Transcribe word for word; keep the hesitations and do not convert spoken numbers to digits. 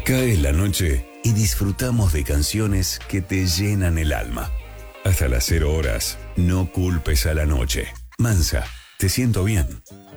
Cae la noche y disfrutamos de canciones que te llenan el alma. Hasta las cero horas, no culpes a la noche. Mansa, te siento bien.